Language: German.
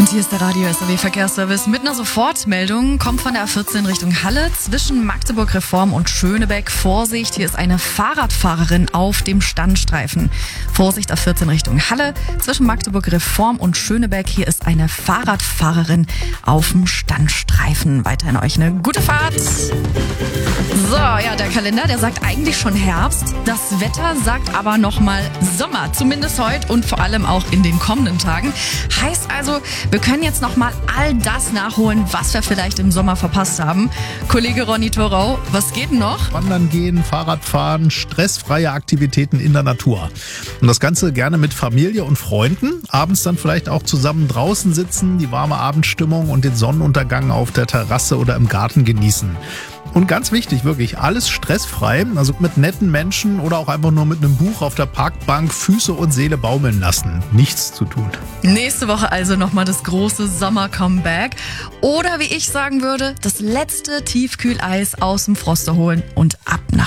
Und hier ist der Radio SAW Verkehrsservice mit einer Sofortmeldung. Kommt von der A14 Richtung Halle zwischen Magdeburg Reform und Schönebeck. Vorsicht, hier ist eine Fahrradfahrerin auf dem Standstreifen. Vorsicht, A14 Richtung Halle zwischen Magdeburg Reform und Schönebeck. Hier ist eine Fahrradfahrerin auf dem Standstreifen. Weiterhin euch eine gute Fahrt. So, ja, der Kalender, der sagt eigentlich schon Herbst. Das Wetter sagt aber nochmal Sommer. Zumindest heute und vor allem auch in den kommenden Tagen. Heißt also, wir können jetzt nochmal all das nachholen, was wir vielleicht im Sommer verpasst haben. Kollege Ronny Thorau, was geht denn noch? Wandern gehen, Fahrradfahren, stressfreie Aktivitäten in der Natur. Und das Ganze gerne mit Familie und Freunden. Abends dann vielleicht auch zusammen draußen sitzen, die warme Abendstimmung und den Sonnenuntergang auf der Terrasse oder im Garten genießen. Und ganz wichtig, wirklich alles stressfrei, also mit netten Menschen oder auch einfach nur mit einem Buch auf der Parkbank Füße und Seele baumeln lassen. Nichts zu tun. Nächste Woche also nochmal das große Sommer-Comeback. Oder wie ich sagen würde, das letzte Tiefkühleis aus dem Froster holen und ab nach